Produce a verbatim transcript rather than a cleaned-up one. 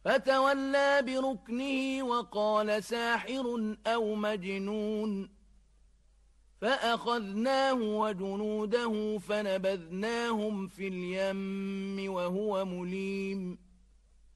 فتولى بركنه وقال ساحر أو مجنون فأخذناه وجنوده فنبذناهم في اليم وهو مليم